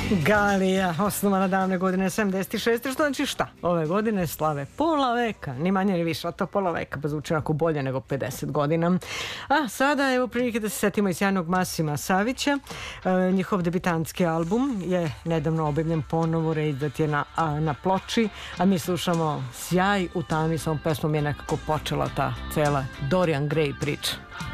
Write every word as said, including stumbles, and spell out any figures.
Galija, osnovana davne godine sedamdeset šeste. Što znači šta? Ove godine slave pola veka, ni manje ni više, a to pola veka pa zvuči onako bolje nego pedeset godina. A sada evo prilike da se setimo i sjajnog Masima Savića. E, njihov debitantski album je nedavno objavljen ponovo, reizdat je na, a, na ploči, a mi slušamo Sjaj u tami. S ovom pesmom je nekako počela ta cela Dorian Gray priča.